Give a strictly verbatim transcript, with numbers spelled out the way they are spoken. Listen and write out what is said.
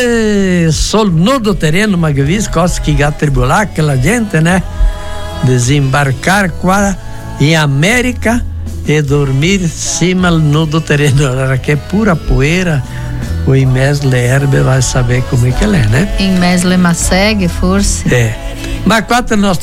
E sol no do terreno, ma che vis cosa che ga tribular aquela gente, né? Desembarcar qua em América e dormir cima no do terreno, era que é pura poeira. O Imesle Herbe vai saber como é que ele é, né? Imesle Masseg, força. É. Mas quatro nós